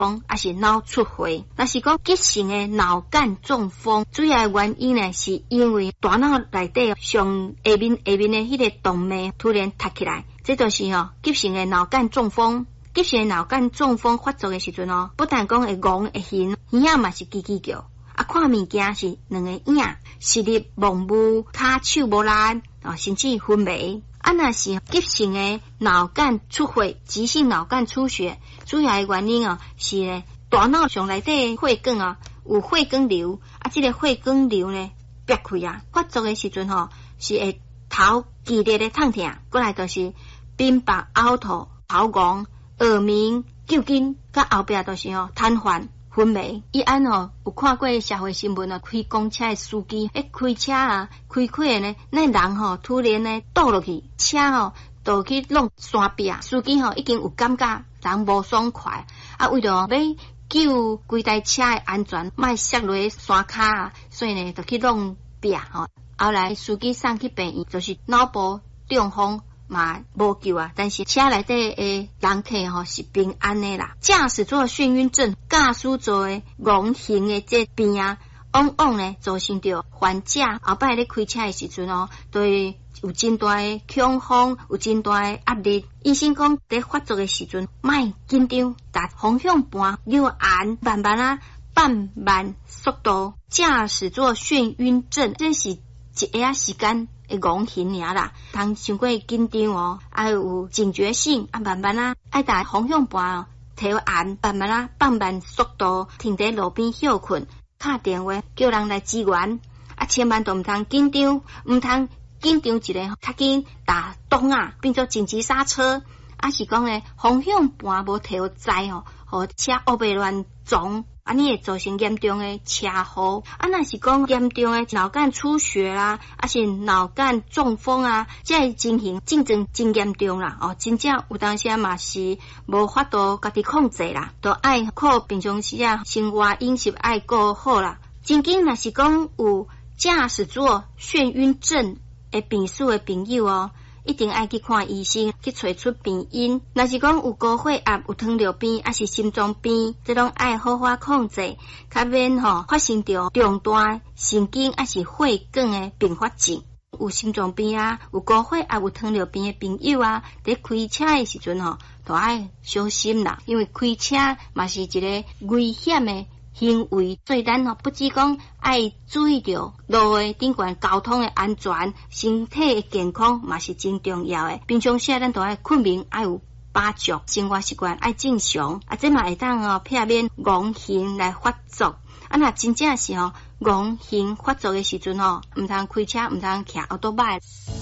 风，还是脑出血。若是讲急性的脑干中风，主要的原因呢，是因为大脑内底上下面的迄个动脉突然塌起来，这就是急性的脑干中风。急性的脑干中风发作的时阵不但讲会戆会眩，耳仔嘛是叽叽叫，看物件是两个影，视力模糊，骹手无力，甚至昏迷。若是急性的脑干出血，急性脑干出血，主要的原因是呢，大脑上内底血管有血管瘤，这个血管瘤呢裂开发作的时阵是会头剧烈的痛痛，过来就是鬓白凹凸、头戆、耳鸣、抽筋，甲后壁都是瘫痪、昏迷。伊有看过社会新闻开公车的司机，开车开的呢，那人突然呢倒落去，车倒去弄山壁，司机已经有感觉人无爽快，为了要救规台车的安全，莫摔落山骹，所以呢就去弄壁后来司机送去病院，就是脑部中风。嘛无救但是车内底的人客是平安的啦。驾驶座眩晕症，驾驶座的戆形的这边往往呢造成着患者后摆咧开车的时阵都会有真大的恐慌，有真大的压力。医生讲在发作的时阵，莫紧张，达方向盘右按，慢慢放慢速度。驾驶座眩晕症，这是一下时间。戆形尔啦，通伤过紧张要有警觉性慢慢爱打方向盘提按，慢慢放慢速度，停在路边休困，打电话叫人来支援千万都毋通紧张，毋通紧张一个较紧打档变做紧急刹车，是讲呢方向盘无提在互车乌白乱撞。你会造成严重的车祸若是讲严重的脑干出血啦，是脑干中风这情形症状真严重啦真正有当时嘛是无法度家己控制啦，都爱靠平常时生活饮食爱顾好啦。真紧若是讲有驾驶座眩晕症的病史的朋友一定爱去看医生，去找出病因。若是讲有高血压、有糖尿病，是心脏病，这种爱好好控制，较免发生着重大神经是血管的并发症。有心脏病有高血压、有糖尿病的朋友在开车的时阵都爱小心啦，因为开车嘛是一个危险的行为，所以咱不只讲爱注意着路的顶悬交通的安全，身体的健康嘛是真重要的。平常时咱都爱困眠，爱有把足，生活习惯爱正常这嘛会当避免戆形来发作若真正是戆形发作的时阵毋通开车，毋通骑奥多摆。